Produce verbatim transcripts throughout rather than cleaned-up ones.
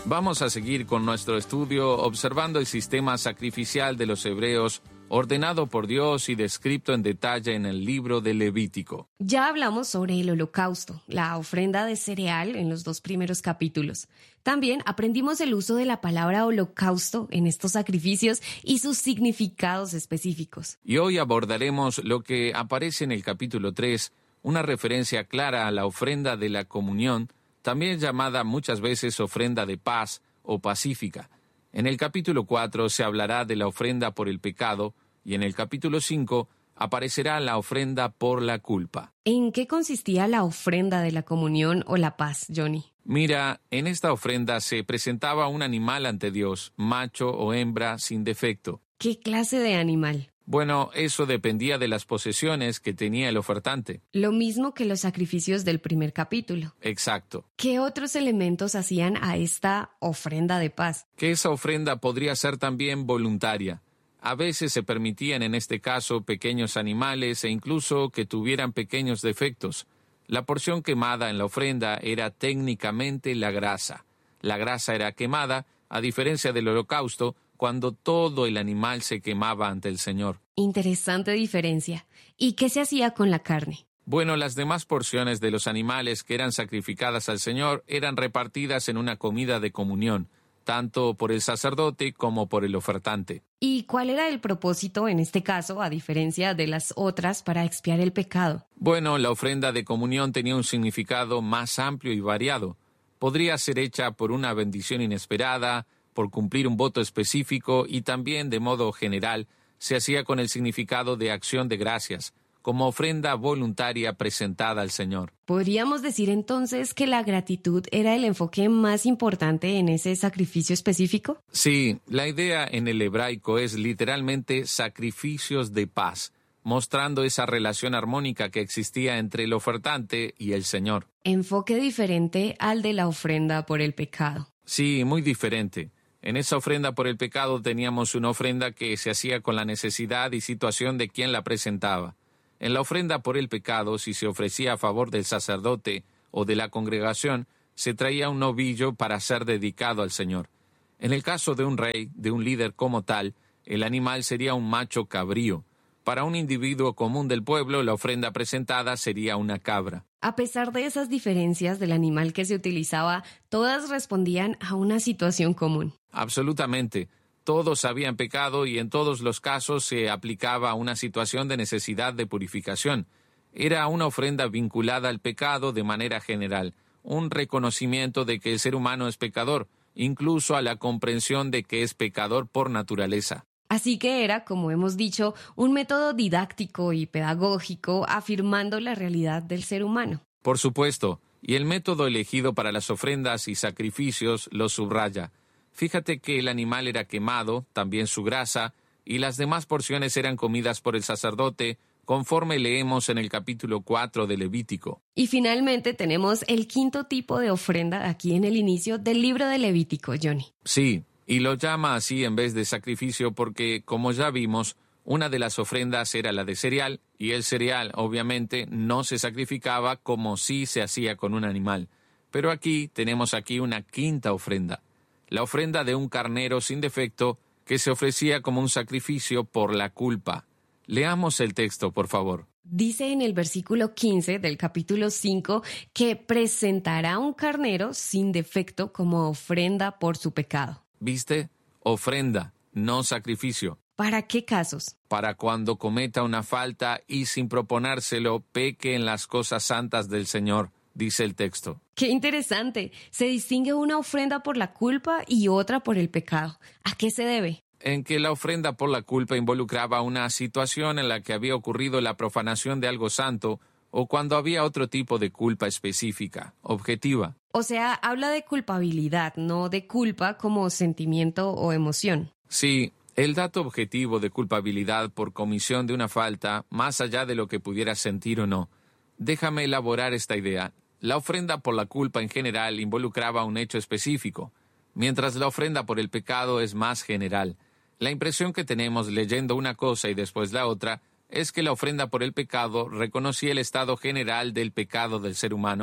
Vamos a seguir con nuestro estudio observando el sistema sacrificial de los hebreos, ordenado por Dios y descrito en detalle en el libro de Levítico. Ya hablamos sobre el holocausto, la ofrenda de cereal en los dos primeros capítulos. También aprendimos el uso de la palabra holocausto en estos sacrificios y sus significados específicos. Y hoy abordaremos lo que aparece en el capítulo tres, una referencia clara a la ofrenda de la comunión, también llamada muchas veces ofrenda de paz o pacífica. En el capítulo cuatro se hablará de la ofrenda por el pecado y en el capítulo cinco aparecerá la ofrenda por la culpa. ¿En qué consistía la ofrenda de la comunión o la paz, Johnny? Mira, en esta ofrenda se presentaba un animal ante Dios, macho o hembra sin defecto. ¿Qué clase de animal? Bueno, eso dependía de las posesiones que tenía el ofertante. Lo mismo que los sacrificios del primer capítulo. Exacto. ¿Qué otros elementos hacían a esta ofrenda de paz? Que esa ofrenda podría ser también voluntaria. A veces se permitían en este caso pequeños animales e incluso que tuvieran pequeños defectos. La porción quemada en la ofrenda era técnicamente la grasa. La grasa era quemada, a diferencia del holocausto, cuando todo el animal se quemaba ante el Señor. Interesante diferencia. ¿Y qué se hacía con la carne? Bueno, las demás porciones de los animales que eran sacrificadas al Señor eran repartidas en una comida de comunión, tanto por el sacerdote como por el ofertante. ¿Y cuál era el propósito en este caso, a diferencia de las otras, para expiar el pecado? Bueno, la ofrenda de comunión tenía un significado más amplio y variado. Podría ser hecha por una bendición inesperada, por cumplir un voto específico y también, de modo general, se hacía con el significado de acción de gracias, como ofrenda voluntaria presentada al Señor. ¿Podríamos decir entonces que la gratitud era el enfoque más importante en ese sacrificio específico? Sí, la idea en el hebraico es literalmente sacrificios de paz, mostrando esa relación armónica que existía entre el ofertante y el Señor. Enfoque diferente al de la ofrenda por el pecado. Sí, muy diferente. En esa ofrenda por el pecado teníamos una ofrenda que se hacía con la necesidad y situación de quien la presentaba. En la ofrenda por el pecado, si se ofrecía a favor del sacerdote o de la congregación, se traía un novillo para ser dedicado al Señor. En el caso de un rey, de un líder como tal, el animal sería un macho cabrío. Para un individuo común del pueblo, la ofrenda presentada sería una cabra. A pesar de esas diferencias del animal que se utilizaba, todas respondían a una situación común. Absolutamente. Todos habían pecado y en todos los casos se aplicaba una situación de necesidad de purificación. Era una ofrenda vinculada al pecado de manera general, un reconocimiento de que el ser humano es pecador, incluso a la comprensión de que es pecador por naturaleza. Así que era, como hemos dicho, un método didáctico y pedagógico afirmando la realidad del ser humano. Por supuesto, y el método elegido para las ofrendas y sacrificios lo subraya. Fíjate que el animal era quemado, también su grasa, y las demás porciones eran comidas por el sacerdote, conforme leemos en el capítulo cuatro de Levítico. Y finalmente tenemos el quinto tipo de ofrenda aquí en el inicio del libro de Levítico, Johnny. Sí, y lo llama así en vez de sacrificio porque, como ya vimos, una de las ofrendas era la de cereal, y el cereal, obviamente, no se sacrificaba como sí se hacía con un animal. Pero aquí tenemos aquí una quinta ofrenda, la ofrenda de un carnero sin defecto que se ofrecía como un sacrificio por la culpa. Leamos el texto, por favor. Dice en el versículo quince del capítulo cinco que presentará un carnero sin defecto como ofrenda por su pecado. ¿Viste? Ofrenda, no sacrificio. ¿Para qué casos? Para cuando cometa una falta y sin proponérselo peque en las cosas santas del Señor, dice el texto. ¡Qué interesante! Se distingue una ofrenda por la culpa y otra por el pecado. ¿A qué se debe? En que la ofrenda por la culpa involucraba una situación en la que había ocurrido la profanación de algo santo o cuando había otro tipo de culpa específica, objetiva. O sea, habla de culpabilidad, no de culpa como sentimiento o emoción. Sí, el dato objetivo de culpabilidad por comisión de una falta, más allá de lo que pudiera sentir o no. Déjame elaborar esta idea. La ofrenda por la culpa en general involucraba un hecho específico, mientras la ofrenda por el pecado es más general. La impresión que tenemos leyendo una cosa y después la otra es que la ofrenda por el pecado reconocía el estado general del pecado del ser humano,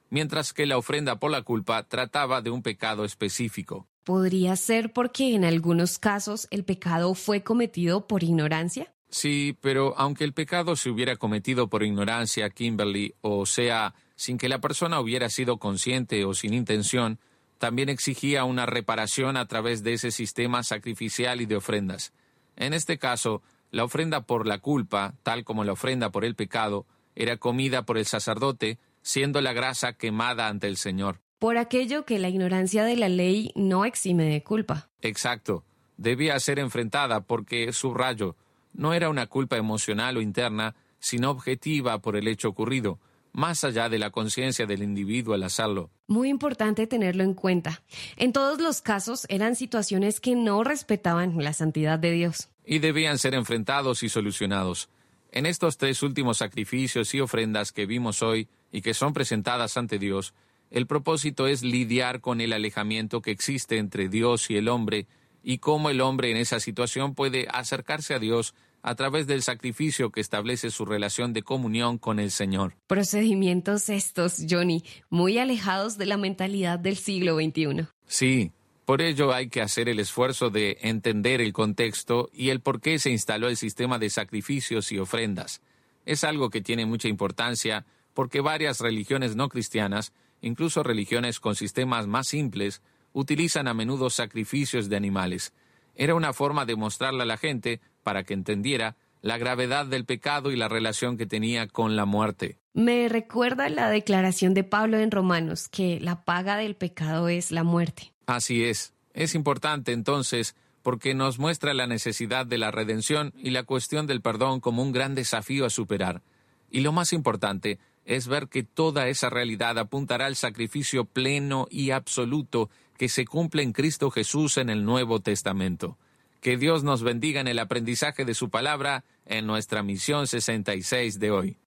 mientras que la ofrenda por la culpa trataba de un pecado específico. ¿Podría ser porque en algunos casos el pecado fue cometido por ignorancia? Sí, pero aunque el pecado se hubiera cometido por ignorancia, Kimberly, o sea, sin que la persona hubiera sido consciente o sin intención, también exigía una reparación a través de ese sistema sacrificial y de ofrendas. En este caso, la ofrenda por la culpa, tal como la ofrenda por el pecado, era comida por el sacerdote, siendo la grasa quemada ante el Señor. Por aquello que la ignorancia de la ley no exime de culpa. Exacto. Debía ser enfrentada porque, subrayo, no era una culpa emocional o interna, sino objetiva por el hecho ocurrido, más allá de la conciencia del individuo al hacerlo. Muy importante tenerlo en cuenta. En todos los casos eran situaciones que no respetaban la santidad de Dios. Y debían ser enfrentados y solucionados. En estos tres últimos sacrificios y ofrendas que vimos hoy y que son presentadas ante Dios, el propósito es lidiar con el alejamiento que existe entre Dios y el hombre y cómo el hombre en esa situación puede acercarse a Dios a través del sacrificio que establece su relación de comunión con el Señor. Procedimientos estos, Johnny, muy alejados de la mentalidad del siglo veintiuno. Sí, por ello hay que hacer el esfuerzo de entender el contexto y el por qué se instaló el sistema de sacrificios y ofrendas. Es algo que tiene mucha importancia porque varias religiones no cristianas, incluso religiones con sistemas más simples, utilizan a menudo sacrificios de animales. Era una forma de mostrarle a la gente, para que entendiera, la gravedad del pecado y la relación que tenía con la muerte. Me recuerda la declaración de Pablo en Romanos, que la paga del pecado es la muerte. Así es. Es importante, entonces, porque nos muestra la necesidad de la redención y la cuestión del perdón como un gran desafío a superar. Y lo más importante es ver que toda esa realidad apuntará al sacrificio pleno y absoluto que se cumple en Cristo Jesús en el Nuevo Testamento. Que Dios nos bendiga en el aprendizaje de su palabra en nuestra misión sesenta y seis de hoy.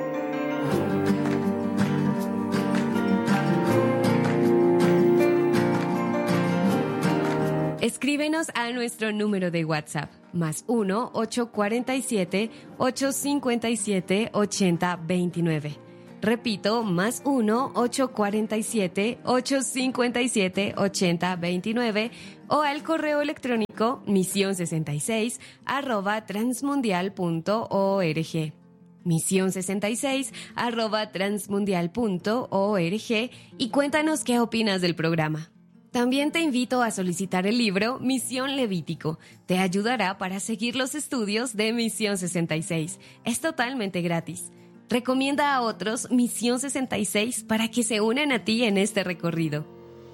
Escríbenos a nuestro número de WhatsApp, más uno ocho cuatro siete, ocho cinco siete, ocho cero dos nueve. Repito, más uno ocho cuatro siete, ocho cinco siete, ocho cero dos nueve o al correo electrónico misión sesenta y seis arroba transmundial punto org. misión sesenta y seis arroba transmundial punto org y cuéntanos qué opinas del programa. También te invito a solicitar el libro Misión Levítico. Te ayudará para seguir los estudios de Misión sesenta y seis. Es totalmente gratis. Recomienda a otros Misión sesenta y seis para que se unan a ti en este recorrido.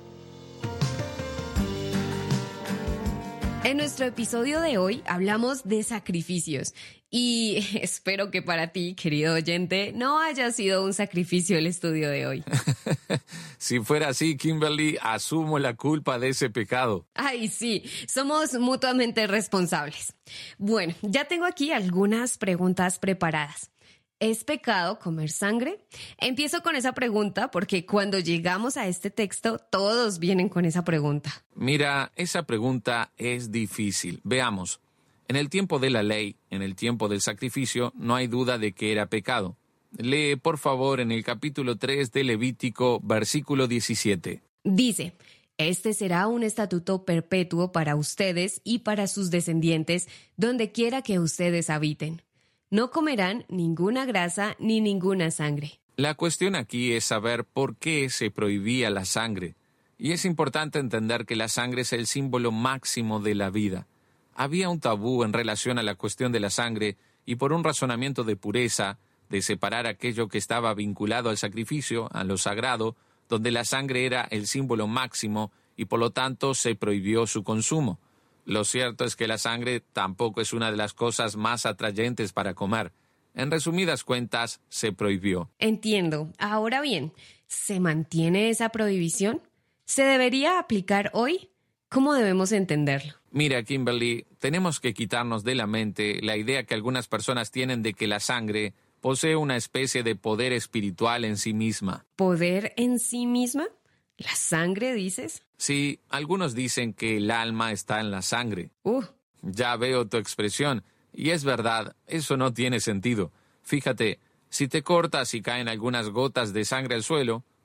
En nuestro episodio de hoy hablamos de sacrificios y espero que para ti, querido oyente, no haya sido un sacrificio el estudio de hoy. Si fuera así, Kimberly, asumo la culpa de ese pecado. Ay, sí, somos mutuamente responsables. Bueno, ya tengo aquí algunas preguntas preparadas. ¿Es pecado comer sangre? Empiezo con esa pregunta porque cuando llegamos a este texto, todos vienen con esa pregunta. Mira, esa pregunta es difícil. Veamos. En el tiempo de la ley, en el tiempo del sacrificio, no hay duda de que era pecado. Lee, por favor, en el capítulo tres de Levítico, versículo diecisiete. Dice: Este será un estatuto perpetuo para ustedes y para sus descendientes, donde quiera que ustedes habiten. No comerán ninguna grasa ni ninguna sangre. La cuestión aquí es saber por qué se prohibía la sangre. Y es importante entender que la sangre es el símbolo máximo de la vida. Había un tabú en relación a la cuestión de la sangre y por un razonamiento de pureza, de separar aquello que estaba vinculado al sacrificio, a lo sagrado, donde la sangre era el símbolo máximo y por lo tanto se prohibió su consumo. Lo cierto es que la sangre tampoco es una de las cosas más atrayentes para comer. En resumidas cuentas, se prohibió. Entiendo. Ahora bien, ¿se mantiene esa prohibición? ¿Se debería aplicar hoy? ¿Cómo debemos entenderlo? Mira, Kimberly, tenemos que quitarnos de la mente la idea que algunas personas tienen de que la sangre posee una especie de poder espiritual en sí misma. ¿Poder en sí misma? ¿La sangre, dices? Sí, algunos dicen que el alma está en la sangre. Uh. Ya veo tu expresión, y es verdad, eso no tiene sentido. Fíjate, si te cortas y caen algunas gotas de sangre al suelo,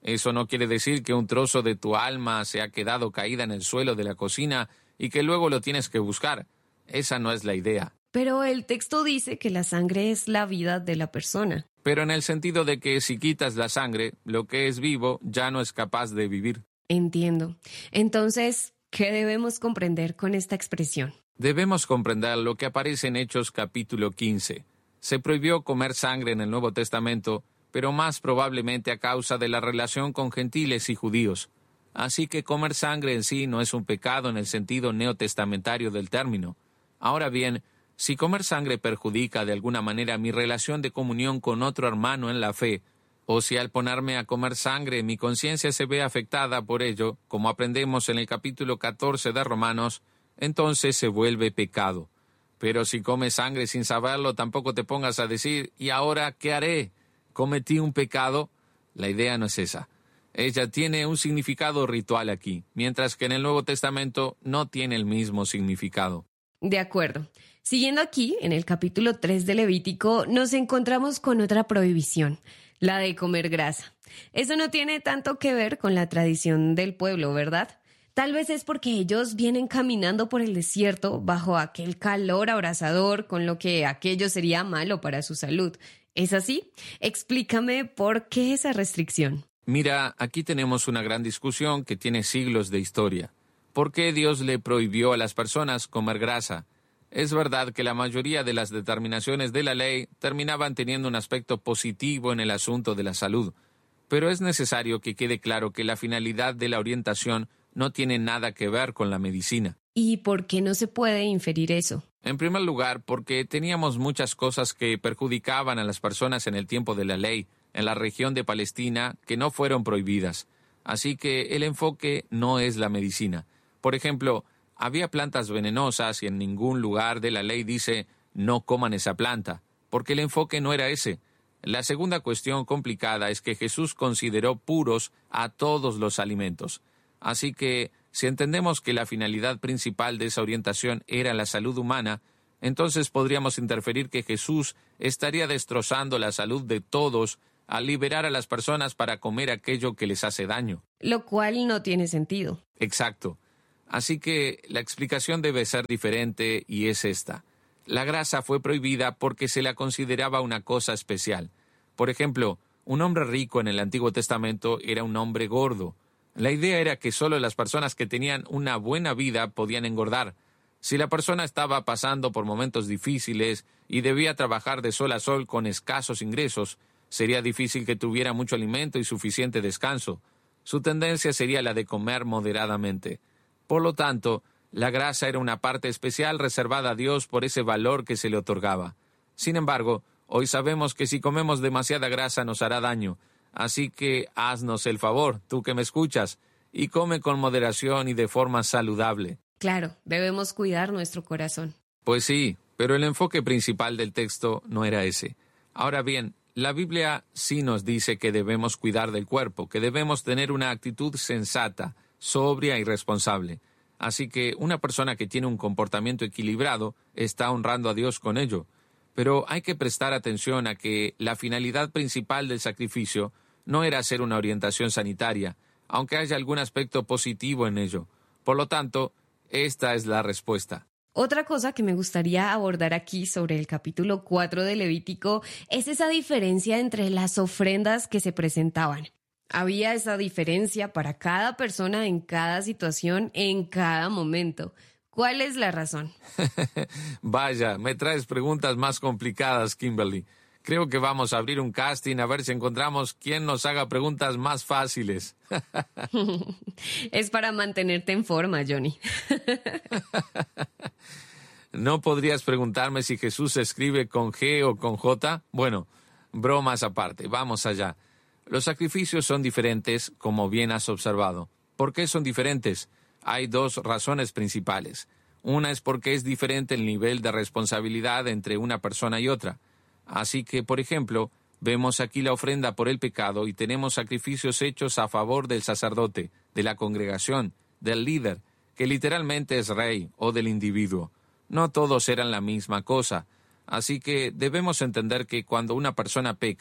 Eso no quiere decir que un trozo de tu alma se ha quedado caída en el suelo de la cocina y que luego lo tienes que buscar. Esa no es la idea. Pero el texto dice que la sangre es la vida de la persona. Pero en el sentido de que si quitas la sangre, lo que es vivo ya no es capaz de vivir. Entiendo. Entonces, ¿qué debemos comprender con esta expresión? Debemos comprender lo que aparece en Hechos capítulo quince. Se prohibió comer sangre en el Nuevo Testamento, pero más probablemente a causa de la relación con gentiles y judíos. Así que comer sangre en sí no es un pecado en el sentido neotestamentario del término. Ahora bien, si comer sangre perjudica de alguna manera mi relación de comunión con otro hermano en la fe, o si al ponerme a comer sangre mi conciencia se ve afectada por ello, como aprendemos en el capítulo catorce de Romanos, entonces se vuelve pecado. Pero si comes sangre sin saberlo, tampoco te pongas a decir, ¿y ahora qué haré? ¿Cometí un pecado? La idea no es esa. Ella tiene un significado ritual aquí, mientras que en el Nuevo Testamento no tiene el mismo significado. De acuerdo. Siguiendo aquí, en el capítulo tres de Levítico, nos encontramos con otra prohibición, la de comer grasa. Eso no tiene tanto que ver con la tradición del pueblo, ¿verdad? Tal vez es porque ellos vienen caminando por el desierto bajo aquel calor abrasador, con lo que aquello sería malo para su salud. ¿Es así? Explícame por qué esa restricción. Mira, aquí tenemos una gran discusión que tiene siglos de historia. ¿Por qué Dios le prohibió a las personas comer grasa? Es verdad que la mayoría de las determinaciones de la ley terminaban teniendo un aspecto positivo en el asunto de la salud, pero es necesario que quede claro que la finalidad de la orientación no tiene nada que ver con la medicina. ¿Y por qué no se puede inferir eso? En primer lugar, porque teníamos muchas cosas que perjudicaban a las personas en el tiempo de la ley, en la región de Palestina, que no fueron prohibidas. Así que el enfoque no es la medicina. Por ejemplo, había plantas venenosas y en ningún lugar de la ley dice no coman esa planta, porque el enfoque no era ese. La segunda cuestión complicada es que Jesús consideró puros a todos los alimentos. Así que, si entendemos que la finalidad principal de esa orientación era la salud humana, entonces podríamos inferir que Jesús estaría destrozando la salud de todos al liberar a las personas para comer aquello que les hace daño. Lo cual no tiene sentido. Exacto. Así que la explicación debe ser diferente y es esta. La grasa fue prohibida porque se la consideraba una cosa especial. Por ejemplo, un hombre rico en el Antiguo Testamento era un hombre gordo. La idea era que solo las personas que tenían una buena vida podían engordar. Si la persona estaba pasando por momentos difíciles y debía trabajar de sol a sol con escasos ingresos, sería difícil que tuviera mucho alimento y suficiente descanso. Su tendencia sería la de comer moderadamente. Por lo tanto, la grasa era una parte especial reservada a Dios por ese valor que se le otorgaba. Sin embargo, hoy sabemos que si comemos demasiada grasa nos hará daño. Así que haznos el favor, tú que me escuchas, y come con moderación y de forma saludable. Claro, debemos cuidar nuestro corazón. Pues sí, pero el enfoque principal del texto no era ese. Ahora bien, la Biblia sí nos dice que debemos cuidar del cuerpo, que debemos tener una actitud sensata, sobria y responsable. Así que una persona que tiene un comportamiento equilibrado está honrando a Dios con ello. Pero hay que prestar atención a que la finalidad principal del sacrificio no era hacer una orientación sanitaria, aunque haya algún aspecto positivo en ello. Por lo tanto, esta es la respuesta. Otra cosa que me gustaría abordar aquí sobre el capítulo cuatro de Levítico es esa diferencia entre las ofrendas que se presentaban. Había esa diferencia para cada persona en cada situación, en cada momento. ¿Cuál es la razón? Vaya, me traes preguntas más complicadas, Kimberly. Creo que vamos a abrir un casting a ver si encontramos quién nos haga preguntas más fáciles. Es para mantenerte en forma, Johnny. ¿No podrías preguntarme si Jesús se escribe con G o con J? Bueno, bromas aparte, vamos allá. Los sacrificios son diferentes, como bien has observado. ¿Por qué son diferentes? Hay dos razones principales. Una es porque es diferente el nivel de responsabilidad entre una persona y otra. Así que, por ejemplo, vemos aquí la ofrenda por el pecado y tenemos sacrificios hechos a favor del sacerdote, de la congregación, del líder, que literalmente es rey, o del individuo. No todos eran la misma cosa. Así que debemos entender que cuando una persona peca,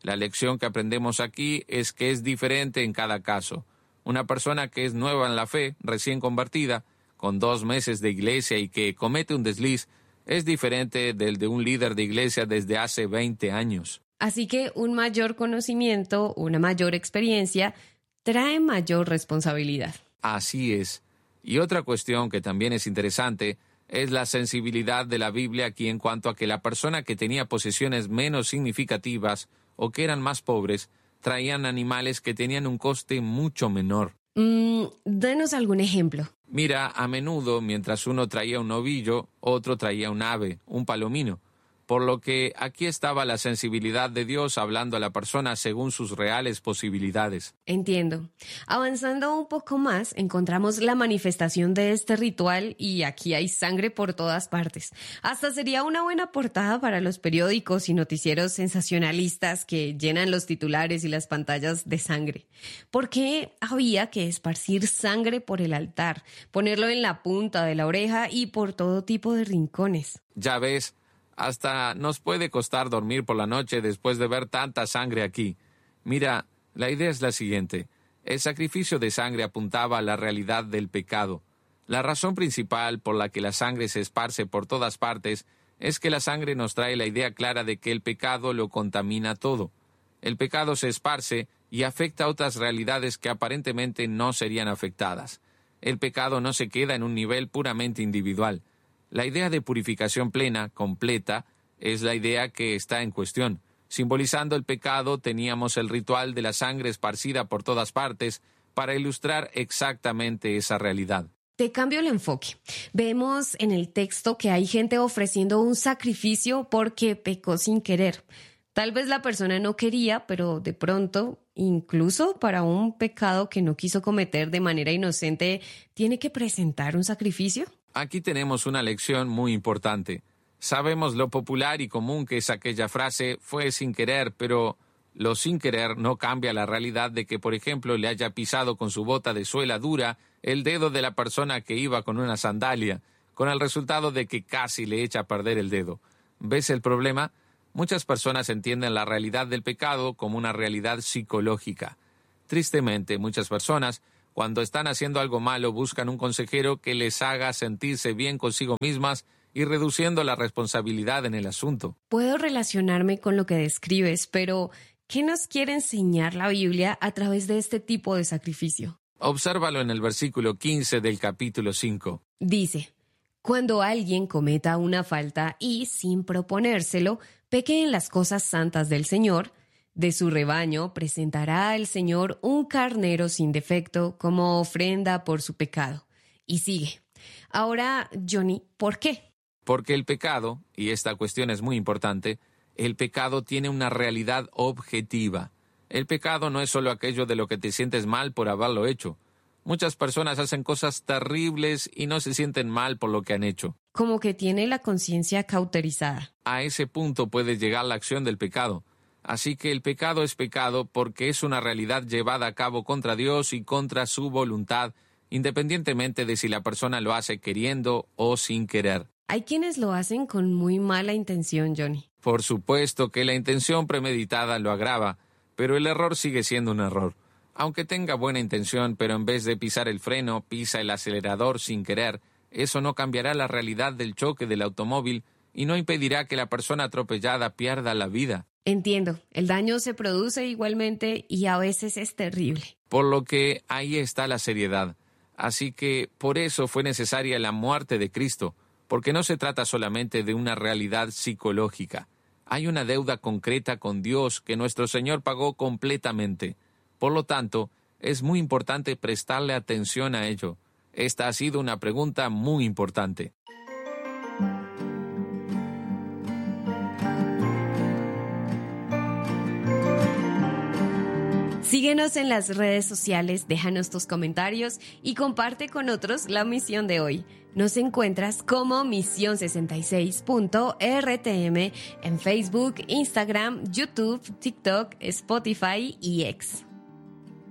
La lección que aprendemos aquí es que es diferente en cada caso. Una persona que es nueva en la fe, recién convertida, con dos meses de iglesia y que comete un desliz, es diferente del de un líder de iglesia desde hace veinte años. Así que un mayor conocimiento, una mayor experiencia, trae mayor responsabilidad. Así es. Y otra cuestión que también es interesante es la sensibilidad de la Biblia aquí en cuanto a que la persona que tenía posesiones menos significativas o que eran más pobres, traían animales que tenían un coste mucho menor. Mm, denos algún ejemplo. Mira, a menudo, mientras uno traía un novillo, otro traía un ave, un palomino. Por lo que aquí estaba la sensibilidad de Dios hablando a la persona según sus reales posibilidades. Entiendo. Avanzando un poco más, encontramos la manifestación de este ritual y aquí hay sangre por todas partes. Hasta sería una buena portada para los periódicos y noticieros sensacionalistas que llenan los titulares y las pantallas de sangre. ¿Por qué había que esparcir sangre por el altar, ponerlo en la punta de la oreja y por todo tipo de rincones? Ya ves, hasta nos puede costar dormir por la noche después de ver tanta sangre aquí. Mira, la idea es la siguiente. El sacrificio de sangre apuntaba a la realidad del pecado. La razón principal por la que la sangre se esparce por todas partes es que la sangre nos trae la idea clara de que el pecado lo contamina todo. El pecado se esparce y afecta a otras realidades que aparentemente no serían afectadas. El pecado no se queda en un nivel puramente individual. La idea de purificación plena, completa, es la idea que está en cuestión. Simbolizando el pecado, teníamos el ritual de la sangre esparcida por todas partes para ilustrar exactamente esa realidad. Te cambio el enfoque. Vemos en el texto que hay gente ofreciendo un sacrificio porque pecó sin querer. Tal vez la persona no quería, pero de pronto, incluso para un pecado que no quiso cometer de manera inocente, ¿tiene que presentar un sacrificio? Aquí tenemos una lección muy importante. Sabemos lo popular y común que es aquella frase, fue sin querer, pero lo sin querer no cambia la realidad de que, por ejemplo, le haya pisado con su bota de suela dura el dedo de la persona que iba con una sandalia, con el resultado de que casi le echa a perder el dedo. ¿Ves el problema? Muchas personas entienden la realidad del pecado como una realidad psicológica. Tristemente, muchas personas, cuando están haciendo algo malo, buscan un consejero que les haga sentirse bien consigo mismas y reduciendo la responsabilidad en el asunto. Puedo relacionarme con lo que describes, pero ¿qué nos quiere enseñar la Biblia a través de este tipo de sacrificio? Obsérvalo en el versículo quince del capítulo cinco. Dice, cuando alguien cometa una falta y, sin proponérselo, peque en las cosas santas del Señor, de su rebaño presentará al Señor un carnero sin defecto como ofrenda por su pecado. Y sigue. Ahora, Johnny, ¿por qué? Porque el pecado, y esta cuestión es muy importante, el pecado tiene una realidad objetiva. El pecado no es solo aquello de lo que te sientes mal por haberlo hecho. Muchas personas hacen cosas terribles y no se sienten mal por lo que han hecho. Como que tiene la conciencia cauterizada. A ese punto puede llegar la acción del pecado. Así que el pecado es pecado porque es una realidad llevada a cabo contra Dios y contra su voluntad, independientemente de si la persona lo hace queriendo o sin querer. Hay quienes lo hacen con muy mala intención, Johnny. Por supuesto que la intención premeditada lo agrava, pero el error sigue siendo un error. Aunque tenga buena intención, pero en vez de pisar el freno, pisa el acelerador sin querer, eso no cambiará la realidad del choque del automóvil y no impedirá que la persona atropellada pierda la vida. Entiendo, el daño se produce igualmente y a veces es terrible. Por lo que ahí está la seriedad. Así que por eso fue necesaria la muerte de Cristo, porque no se trata solamente de una realidad psicológica. Hay una deuda concreta con Dios que nuestro Señor pagó completamente. Por lo tanto, es muy importante prestarle atención a ello. Esta ha sido una pregunta muy importante. Síguenos en las redes sociales, déjanos tus comentarios y comparte con otros la misión de hoy. Nos encuentras como misión sesenta y seis punto R T M en Facebook, Instagram, YouTube, TikTok, Spotify y X.